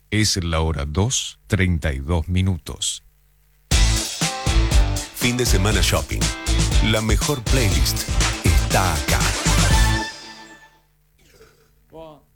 Es la hora 2:32. Fin de semana shopping. La mejor playlist está acá.